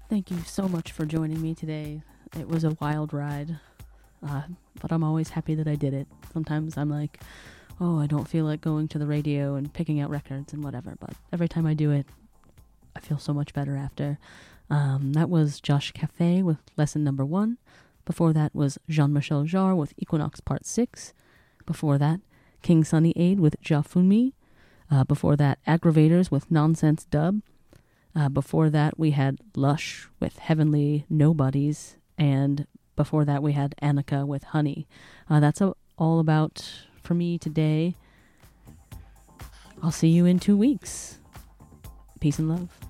Thank you so much for joining me today. It was a wild ride, but I'm always happy that I did it. Sometimes I'm like, oh, I don't feel like going to the radio and picking out records and whatever, but every time I do it, I feel so much better after. That was Josh Cafe with lesson number 1. Before that was Jean-Michel Jarre with Equinox Part 6. Before that, King Sunny Aid with Jafunmi. Before that, Aggravators with Nonsense Dub. Before that, we had Lush with Heavenly Nobodies. And before that, we had Annika with Honey. That's all about for me today. I'll see you in 2 weeks. Peace and love.